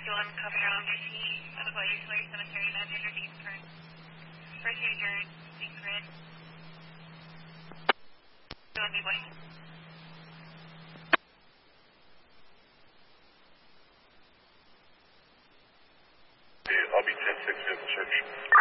51, copy around DC, Medical Utility Cemetery, 900 East Current. Procedure, East Grid. Going to be blank. I'll be 10-6 in the church.